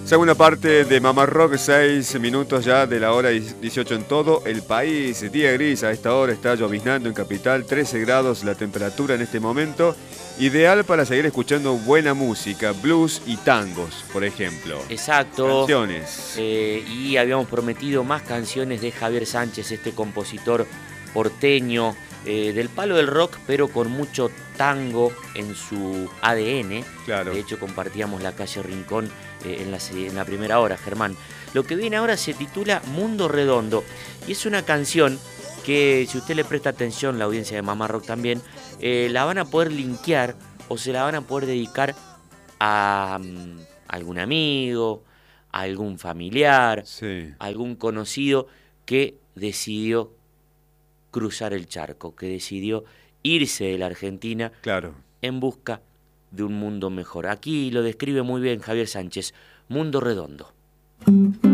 Segunda parte de Mamá Rock, 6 minutos ya de la hora 18 en todo el país. Día gris, a esta hora está lloviznando en Capital, 13 grados la temperatura en este momento. Ideal para seguir escuchando buena música, blues y tangos, por ejemplo. Exacto. Canciones. Y habíamos prometido más canciones de Javier Sánchez, este compositor porteño, del palo del rock, pero con mucho tango en su ADN. Claro. De hecho, compartíamos la calle Rincón en la primera hora, Germán. Lo que viene ahora se titula Mundo Redondo y es una canción que, si usted le presta atención, la audiencia de Mamá Rock también, la van a poder linkear o se la van a poder dedicar a algún amigo, a algún familiar, Sí. a algún conocido que decidió cruzar el charco, que decidió irse de la Argentina, Claro. en busca de un mundo mejor. Aquí lo describe muy bien Javier Sánchez, Mundo Redondo.